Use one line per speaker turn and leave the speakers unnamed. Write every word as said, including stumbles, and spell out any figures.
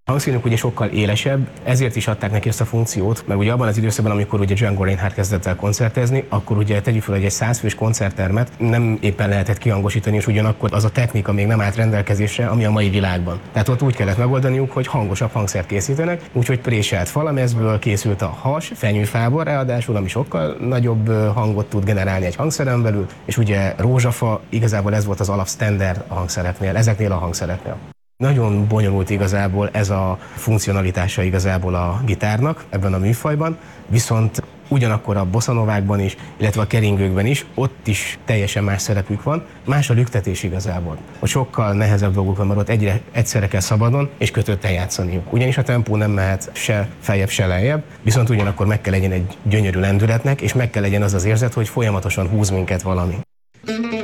A hangszínük ugye sokkal élesebb, ezért is adták neki ezt a funkciót, meg ugye abban az időszakban, amikor ugye Django Reinhardt kezdett el koncertezni, akkor ugye tegyük fel, hogy egy százfős koncerttermet nem éppen lehetett kihangosítani, és ugyanakkor az a technika még nem állt rendelkezésre, ami a mai világban. Tehát ott úgy kellett megoldaniuk, hogy hangosabb hangszert készítenek, úgyhogy préselt falemezből készült a has, fenyőfából ráadásul, ami sokkal nagyobb hangot tud generálni egy hangszeren belül, és ugye rózsafa, igazából ez volt az alapstandard a hangszereknél, ezeknél a hangszereknél. Nagyon bonyolult igazából ez a funkcionalitása igazából a gitárnak ebben a műfajban, viszont ugyanakkor a bosszanovákban is, illetve a keringőkben is, ott is teljesen más szerepük van. Más a lüktetés igazából. Hogy sokkal nehezebb dolguk van, mert ott egyre, egyszerre kell szabadon és kötötten játszaniuk. Ugyanis a tempó nem mehet se feljebb, se lejjebb, viszont ugyanakkor meg kell legyen egy gyönyörű lendületnek, és meg kell legyen az az érzet, hogy folyamatosan húz minket valami.